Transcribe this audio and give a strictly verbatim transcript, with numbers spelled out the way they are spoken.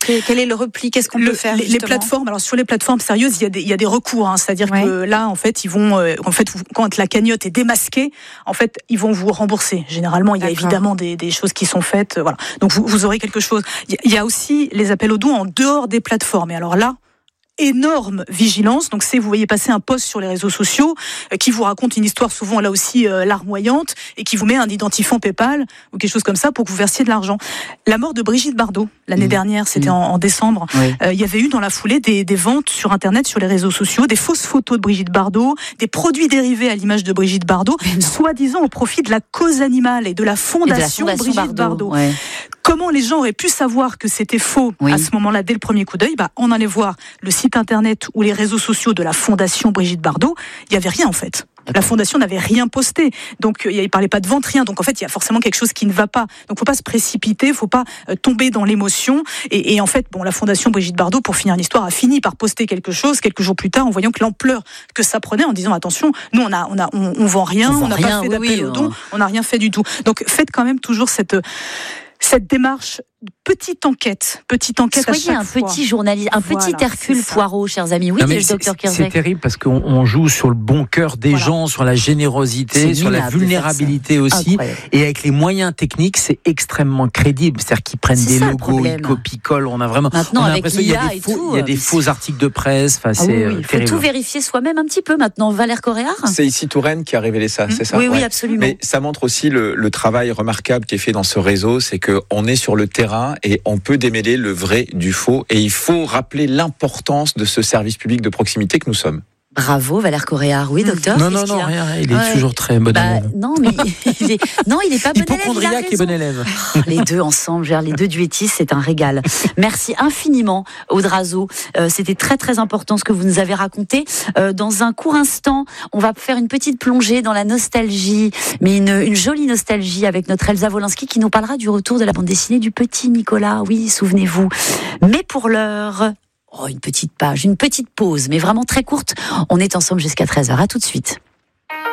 Quel est le repli? Qu'est-ce qu'on le, peut faire les, les plateformes, alors sur les plateformes sérieuses, il y a des, il y a des recours, hein, c'est-à-dire ouais. que là, en fait, ils vont, euh, en fait, quand la cagnotte est démasquée, en fait, ils vont vous rembourser. Généralement, il y a D'accord. évidemment des, des choses qui sont faites, euh, voilà. Donc vous, vous aurez quelque chose. Il y a aussi les appels aux dons en dehors des plateformes. Et alors là, énorme vigilance. Donc c'est, vous voyez passer un post sur les réseaux sociaux euh, qui vous raconte une histoire souvent là aussi euh, larmoyante et qui vous met un identifiant PayPal ou quelque chose comme ça pour que vous versiez de l'argent. La mort de Brigitte Bardot l'année mmh. dernière, c'était mmh. en, en décembre. Oui. Euh, il y avait eu dans la foulée des, des ventes sur Internet, sur les réseaux sociaux, des fausses photos de Brigitte Bardot, des produits dérivés à l'image de Brigitte Bardot, soi-disant au profit de la cause animale et de la fondation, de la fondation Brigitte Bardot. Bardot. Ouais. Comment les gens auraient pu savoir que c'était faux oui. à ce moment-là, dès le premier coup d'œil? Bah, on allait voir le site internet ou les réseaux sociaux de la fondation Brigitte Bardot. Il n'y avait rien en fait. La fondation n'avait rien posté, donc il ne parlait pas de vente, rien. Donc en fait, il y a forcément quelque chose qui ne va pas. Donc faut pas se précipiter, faut pas euh, tomber dans l'émotion. Et, et en fait, bon, la fondation Brigitte Bardot, pour finir l'histoire, a fini par poster quelque chose quelques jours plus tard, en voyant que l'ampleur que ça prenait, en disant attention, nous on a, on a, on, on vend rien, on n'a pas fait d'appel oui, oui, aux dons, on n'a rien fait du tout. Donc faites quand même toujours cette cette démarche. Petite enquête, petite enquête Soyez à chaque un fois. petit journaliste, un voilà, petit Hercule Poirot, chers amis. Oui, le docteur Kierzek. C'est terrible parce qu'on on joue sur le bon cœur des voilà. gens, sur la générosité, sur la vulnérabilité aussi. Incroyable. Et avec les moyens techniques, c'est extrêmement crédible. C'est-à-dire qu'ils prennent c'est des ça, logos, ils copient-collent. On a vraiment maintenant, on a avec l'impression qu'il y a des faux, tout, il y a des faux articles de presse. Enfin, ah c'est oui, oui. Il faut terrible. tout vérifier soi-même un petit peu maintenant. Valère Coréard. C'est ici Touraine qui a révélé ça, mmh. c'est ça? Oui, oui, ouais. absolument. Mais ça montre aussi le, le travail remarquable qui est fait dans ce réseau, c'est qu'on est sur le terrain et on peut démêler le vrai du faux. Et il faut rappeler l'importance de ce service public de proximité que nous sommes. Bravo, Valère Coréard. Oui, docteur. Non, non, non, a... rien. Il est ouais. toujours très bon bah, élève. Non, mais il est, non, il est pas bon élève. Hypochondriaque et bon élève. Oh, les deux ensemble, les deux duettistes, c'est un régal. Merci infiniment, Audrazo. Euh, c'était très, très important ce que vous nous avez raconté. Euh, dans un court instant, on va faire une petite plongée dans la nostalgie, mais une, une jolie nostalgie avec notre Elsa Wolinski qui nous parlera du retour de la bande dessinée du petit Nicolas. Oui, souvenez-vous. Mais pour l'heure... Oh, une petite page, une petite pause, mais vraiment très courte. On est ensemble jusqu'à treize heures. À tout de suite.